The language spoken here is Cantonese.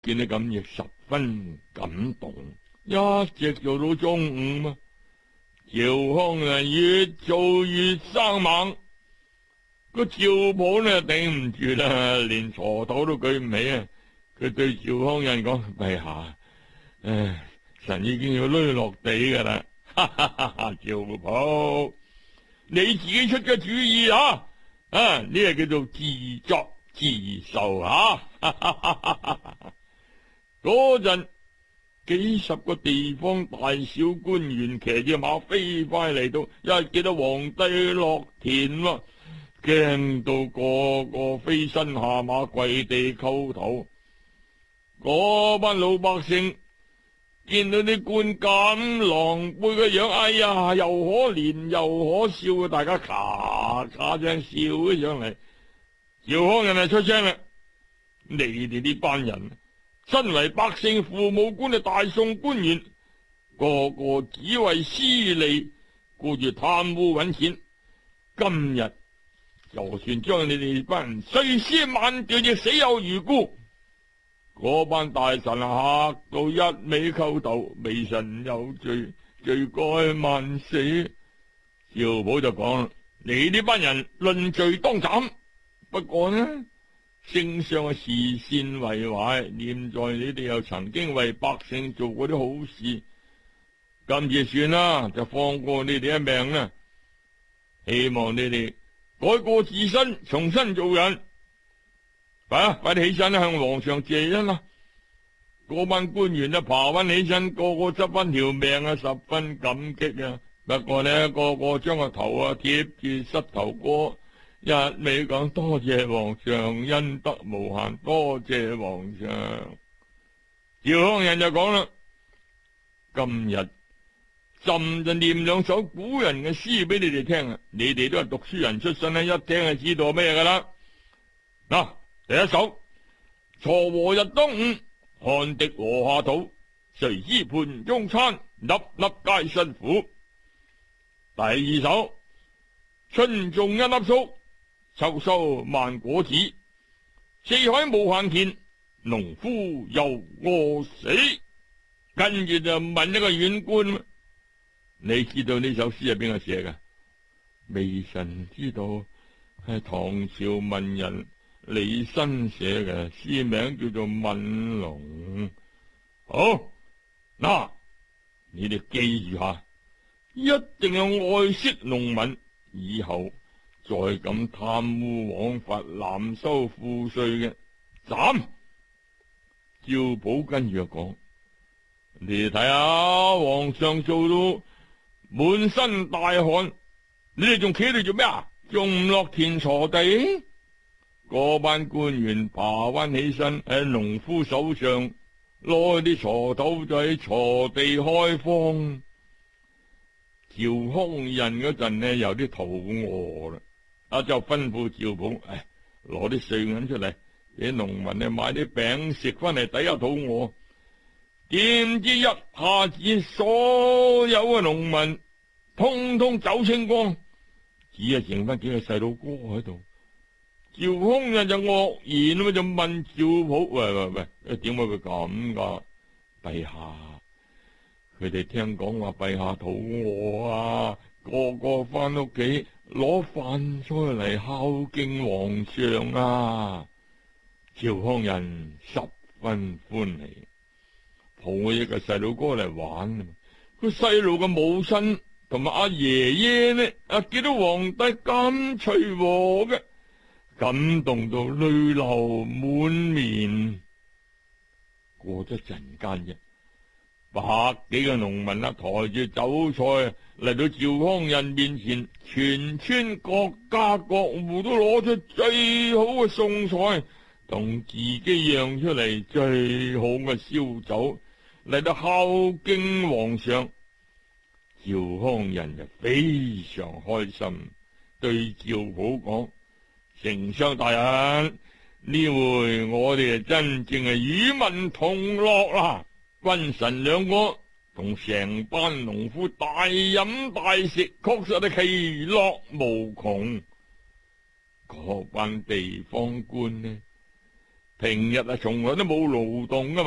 見得咁亦十分感動，一直做到中午嘛。趙匡胤越做越生猛，個趙普呢頂唔住啦，連鋤頭都舉唔起啊！佢對趙匡胤講：陛下，臣已經要攆落地噶啦！哈哈哈哈！趙普，你自己出嘅主意啊！呢個叫做自作自受啊！嗰陣幾十個地方大小官員騎住馬飛快嚟到，一見到皇帝落田咯，驚到個個飛身下馬跪地叩頭。嗰班老百姓見到啲官咁狼狽嘅樣，哎呀，又可憐又可笑，大家咔咔聲笑咗上嚟。趙匡胤就出聲啦：你哋呢班人，身為百姓父母官嘅大宋官員，個個只為私利，顧住貪污揾錢。今日就算將你哋班人碎屍萬段，亦死有餘辜。嗰班大臣嚇到一味叩頭，微臣有罪，罪該萬死。趙普就講啦：你呢班人論罪當斬，不過呢，聖上嘅視善為懷，念在你哋又曾經為百姓做過啲好事，今次算啦，就放過你哋一命啦。希望你哋改過自新，重新做人。快啲起身向皇上謝恩啦！嗰班官員都爬翻起身，個個執翻條命啊，十分感激啊！不過呢，個個將個頭貼住膝頭哥，一味講多謝皇上，恩德無限，多謝皇上。趙匡胤就講啦：今日朕就念兩首古人嘅詩俾你哋聽啊！你哋都係讀書人出身啦，一聽就知道咩噶啦。嗱，第一首：鋤禾日當午，汗滴禾下土。誰知盤中餐，粒粒皆辛苦。第二首：春種一粒粟，秋收萬果子。四海無閒田，農夫又餓死。跟住就問一個縣官：你知道呢首詩係邊個寫嘅？微臣知道，係唐朝文人李紳寫嘅，詩名叫做《憫農》。好，嗱，你哋記住下，一定要愛惜農民，以後再咁貪污枉法、濫收賦稅嘅，斬！趙普跟住就講：你哋睇下，皇上做到滿身大汗，你哋仲企喺度做咩啊？仲唔落田鋤地？嗰班官員爬翻起身，喺農夫手上攞啲鋤頭，就喺鋤地開荒。趙匡胤嗰陣呢，有啲肚餓啦，就吩咐趙普：攞啲碎銀出嚟，俾農民呢買啲餅食翻嚟抵下肚餓。點知一下子所有嘅農民通通走清光，只係剩翻幾個細路哥喺度。趙匡胤就愕然咁就問趙普：喂，點解會咁噶？陛下，佢哋聽講話陛下肚餓啊，個個翻屋企攞飯菜嚟孝敬皇上啊！趙匡胤十分歡喜，抱一個細路哥嚟玩。個細路嘅母親同埋阿爺爺呢，見到皇帝咁隨和嘅，感動到淚流滿面。過咗陣間啫，百幾個農民抬住酒菜嚟到趙匡胤面前，全村各家各戶都攞出最好嘅餸菜，同自己釀出嚟最好嘅燒酒嚟到孝敬皇上。趙匡胤就非常開心，對趙普講：丞相大人，呢回我哋真正係與民同樂啦！君臣兩個同成班農夫大飲大食，確實係其樂無窮。嗰班地方官呢，平日從來都冇勞動噶嘛。